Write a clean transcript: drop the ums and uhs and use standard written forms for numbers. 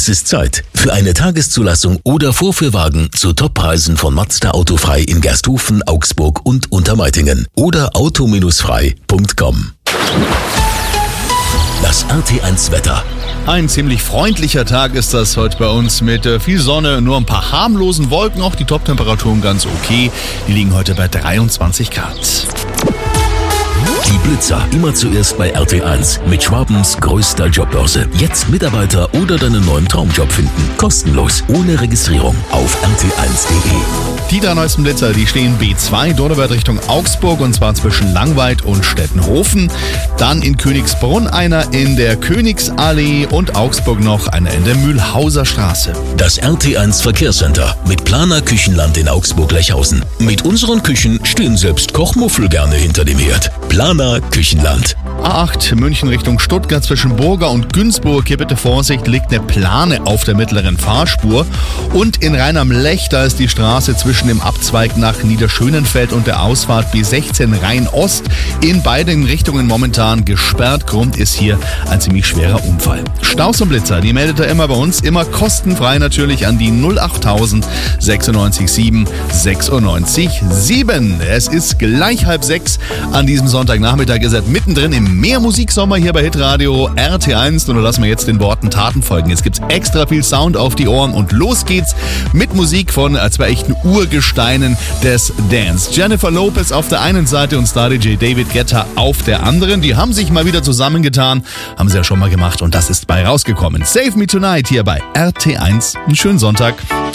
Es ist Zeit für eine Tageszulassung oder Vorführwagen zu Toppreisen von Mazda Autofrei in Gersthofen, Augsburg und Untermeitingen oder auto-frei.com. Das RT1 Wetter. Ein ziemlich freundlicher Tag ist das heute bei uns mit viel Sonne, nur ein paar harmlosen Wolken, auch die Toptemperaturen ganz okay. Die liegen heute bei 23 Grad. Die Blitzer immer zuerst bei RT1 mit Schwabens größter Jobbörse. Jetzt Mitarbeiter oder deinen neuen Traumjob finden. Kostenlos, ohne Registrierung auf rt1.de. Die 3 neuesten Blitzer, die stehen B2, Donauwörth Richtung Augsburg und zwar zwischen Langweid und Stettenhofen. Dann in Königsbrunn einer in der Königsallee und Augsburg noch einer in der Mühlhauser Straße. Das RT1 Verkehrscenter mit Planer Küchenland in Augsburg-Lechhausen. Mit unseren Küchen stehen selbst Kochmuffel gerne hinter dem Herd. Planer Küchenland. A8 München Richtung Stuttgart zwischen Burger und Günzburg. Hier bitte Vorsicht, liegt eine Plane auf der mittleren Fahrspur. Und in Rhein am Lech, da ist die Straße zwischen dem Abzweig nach Niederschönenfeld und der Ausfahrt B16 Rhein-Ost in beiden Richtungen momentan gesperrt. Grund ist hier ein ziemlich schwerer Unfall. Staus und Blitzer, die meldet er immer bei uns, immer kostenfrei natürlich an die 08000 96 7 96 7. Es ist gleich 5:30 an diesem Sonntagnachmittag. Ihr seid mittendrin im Mehrmusiksommer hier bei Hitradio RT1 und da lassen wir jetzt den Worten Taten folgen. Jetzt gibt's extra viel Sound auf die Ohren und los geht's mit Musik von zwei echten Urgesteinen des Dance. Jennifer Lopez auf der einen Seite und Star-DJ David Guetta auf der anderen. Die haben sich mal wieder zusammengetan, haben sie ja schon mal gemacht und das ist bei rausgekommen. Save Me Tonight hier bei RT1. Einen schönen Sonntag.